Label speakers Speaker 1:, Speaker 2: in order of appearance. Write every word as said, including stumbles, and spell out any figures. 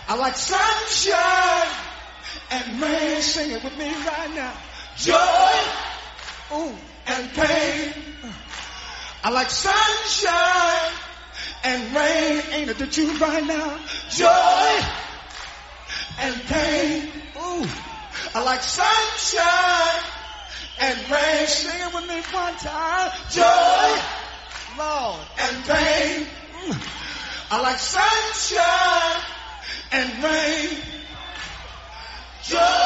Speaker 1: I like sunshine and rain. Sing it with me right now. Joy, ooh, and pain. I like sunshine and rain. Ain't it the truth right now? Joy and pain. Ooh, I like sunshine and rain. Sing it with me one time. Joy, Lord, and pain. I like sunshine and rain. Joy.